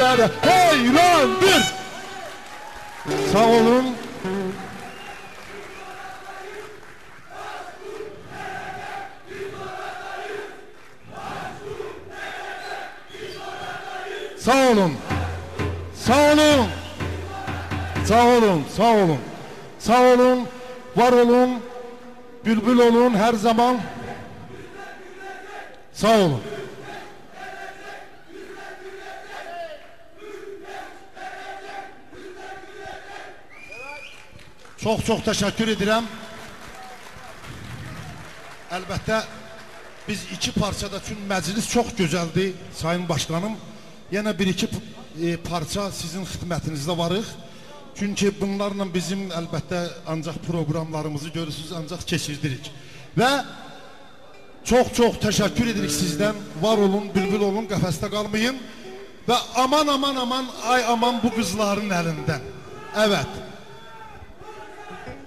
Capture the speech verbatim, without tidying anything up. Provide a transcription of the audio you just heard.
bizlere heyrandır. Sağ olun. Sağ olun. Sağ olun. Sağ olun. Sağ olun. Sağ olun. Var olun. Bülbül olun her zaman. Sağ olun. Çok çok teşekkür ederim. Elbette biz iki parçada çünkü meclis çok güzeldi Sayın Başkanım. Yine bir iki e, parça sizin hizmetinizde varıq. Çünkü bunlarla bizim elbette ancak programlarımızı görürsünüz, ancak keçirdirik. Ve çok çok teşekkür edirik sizden. Var olun, bülbül olun, qəfəsdə qalmayın. Ve aman aman aman, ay aman bu kızların elinden. Evet.